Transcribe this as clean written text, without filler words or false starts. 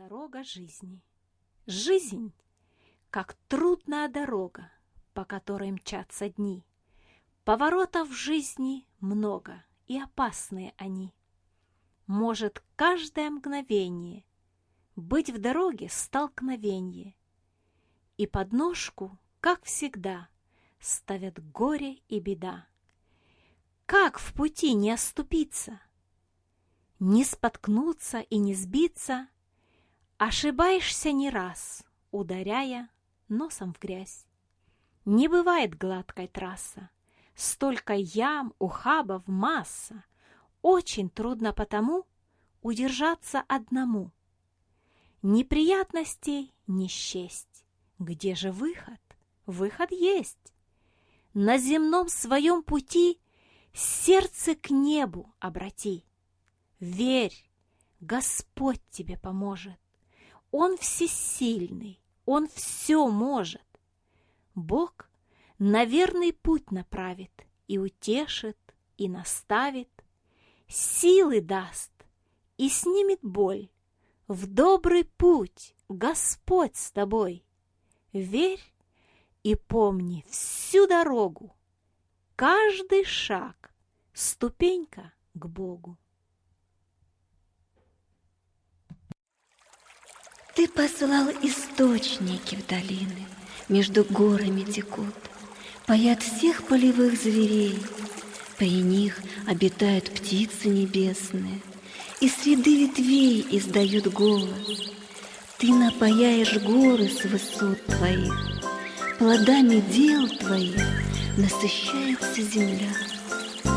Дорога жизни. Жизнь, как трудная дорога, по которой мчатся дни. Поворотов в жизни много, и опасные они. Может каждое мгновение быть в дороге столкновенье, и подножку, как всегда, ставят горе и беда. Как в пути не оступиться, не споткнуться и не сбиться? Ошибаешься не раз, ударяя носом в грязь. Не бывает гладкой трасса, столько ям, ухабов масса. Очень трудно потому удержаться одному. Неприятностей не счесть. Где же выход? Выход есть. На земном своем пути сердце к небу обрати. Верь, Господь тебе поможет. Он всесильный, Он все может. Бог на верный путь направит и утешит, и наставит, силы даст и снимет боль. В добрый путь Господь с тобой. Верь и помни всю дорогу, каждый шаг — ступенька к Богу. Ты послал источники в долины, между горами текут, поят всех полевых зверей, при них обитают птицы небесные, и среды ветвей издают голос. Ты напояешь горы с высот твоих, плодами дел твоих насыщается земля.